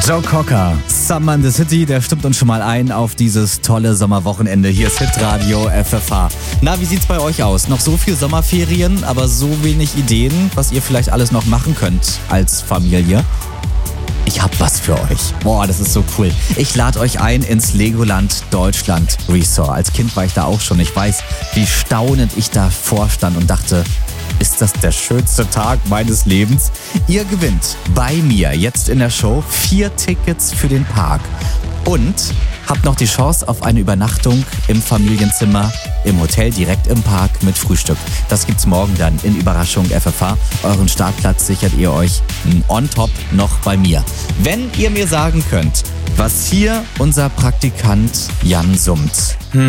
Joe Cocker, Summer in the City, der stimmt uns schon mal ein auf dieses tolle Sommerwochenende. Hier ist Hitradio FFH. Na, wie sieht's bei euch aus? Noch so viel Sommerferien, aber so wenig Ideen, was ihr vielleicht alles noch machen könnt als Familie? Ich hab was für euch. Boah, das ist so cool. Ich lade euch ein ins Legoland Deutschland Resort. Als Kind war ich da auch schon. Ich weiß, wie staunend ich davor stand und dachte, ist das der schönste Tag meines Lebens? Ihr gewinnt bei mir jetzt in der Show 4 Tickets für den Park und habt noch die Chance auf eine Übernachtung im Familienzimmer im Hotel direkt im Park mit Frühstück. Das gibt's morgen dann in Überraschung FFH. Euren Startplatz sichert ihr euch on top noch bei mir. Wenn ihr mir sagen könnt, was hier unser Praktikant Jan summt.